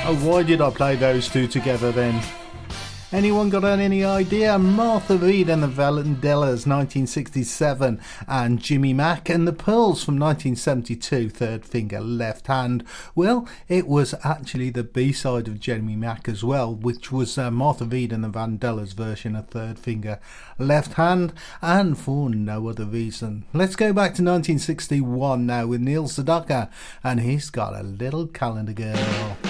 Oh, why did I play those two together then? Anyone got any idea? Martha Reed and the Vandellas, 1967, and Jimmy Mack and the Pearls from 1972, Third Finger Left Hand. Well, it was actually the B-side of Jimmy Mack as well, which was Martha Reed and the Vandellas version of Third Finger Left Hand, and for no other reason. Let's go back to 1961 now with Neil Sedaka, and he's got a little calendar girl.